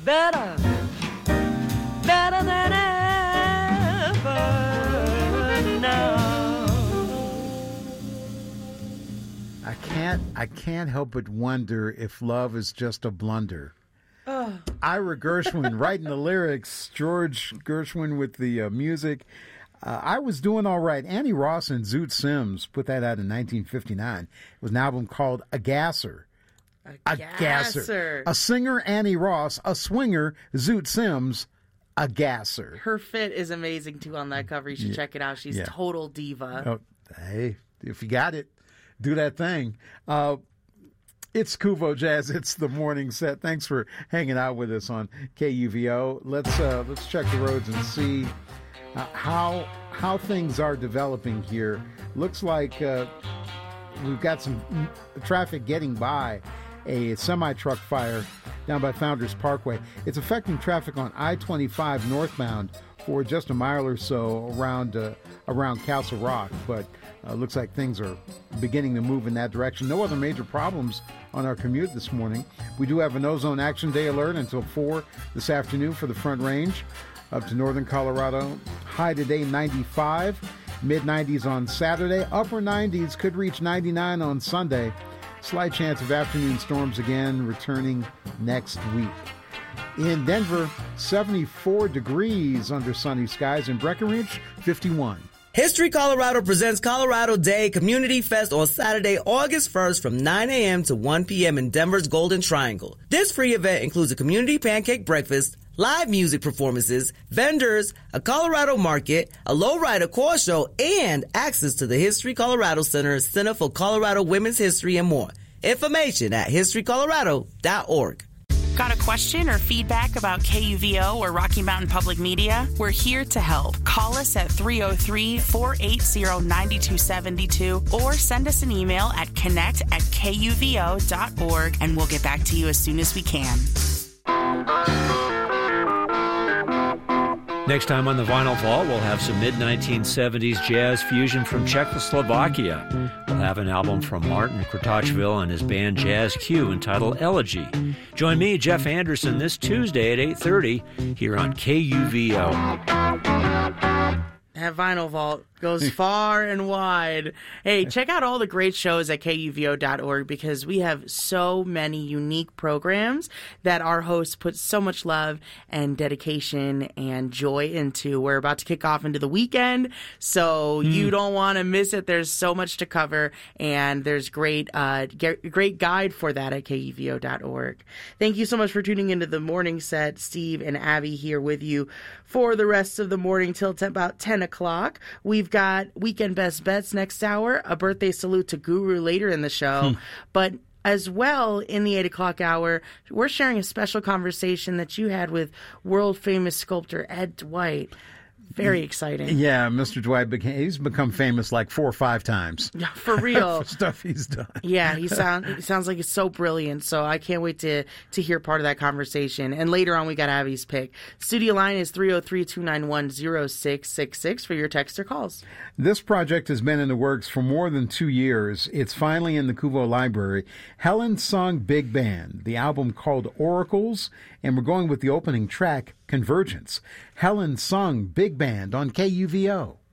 better, better than ever now. I can't help but wonder if love is just a blunder. Ira Gershwin writing the lyrics, George Gershwin with the music. I Was Doing All Right. Annie Ross and Zoot Sims put that out in 1959. It was an album called A Gasser. A Gasser. A singer, Annie Ross. A swinger, Zoot Sims. A Gasser. Her fit is amazing, too, on that cover. You should check it out. She's total diva. Oh, hey, if you got it, do that thing. It's Kuvo Jazz. It's the morning set. Thanks for hanging out with us on KUVO. Let's check the roads and see how things are developing here. Looks like we've got some traffic getting by a semi-truck fire down by Founders Parkway. It's affecting traffic on I-25 northbound for just a mile or so around Castle Rock, but looks like things are beginning to move in that direction. No other major problems on our commute this morning. We do have an ozone action day alert until 4 this afternoon for the Front Range up to northern Colorado. High today 95, mid-90s on Saturday. Upper 90s could reach 99 on Sunday. Slight chance of afternoon storms again returning next week. In Denver, 74 degrees under sunny skies. In Breckenridge, 51. History Colorado presents Colorado Day Community Fest on Saturday, August 1st from 9 a.m. to 1 p.m. in Denver's Golden Triangle. This free event includes a community pancake breakfast, live music performances, vendors, a Colorado market, a lowrider call show, and access to the History Colorado Center for Colorado Women's History, and more. Information at historycolorado.org. Got a question or feedback about KUVO or Rocky Mountain Public Media? We're here to help. Call us at 303-480-9272 or send us an email at connect@kuvo.org and we'll get back to you as soon as we can. Next time on the Vinyl Vault, we'll have some mid-1970s jazz fusion from Czechoslovakia. We'll have an album from Martin Kratochvil and his band Jazz Q entitled Elegy. Join me, Jeff Anderson, this Tuesday at 8:30 here on KUVO. That Vinyl Vault goes far and wide. Hey, check out all the great shows at KUVO.org because we have so many unique programs that our hosts put so much love and dedication and joy into. We're about to kick off into the weekend, so you don't want to miss it. There's so much to cover, and there's great guide for that at KUVO.org. Thank you so much for tuning into the morning set. Steve and Abby here with you for the rest of the morning till about 10 o'clock. We've got Weekend Best Bets next hour, a birthday salute to Guru later in the show, but as well in the 8 o'clock hour, we're sharing a special conversation that you had with world-famous sculptor Ed Dwight. Very exciting. Yeah, Mr. Dwight, he's become famous like 4 or 5 times. Yeah, for real. For stuff he's done. Yeah, he sounds like he's so brilliant. So I can't wait to hear part of that conversation. And later on, we got Abby's pick. Studio line is 303-291-0666 for your text or calls. This project has been in the works for more than 2 years. It's finally in the Kuvo Library. Helen Sung Big Band, the album called Oracles, and we're going with the opening track, Convergence. Helen Sung Big Band on KUVO.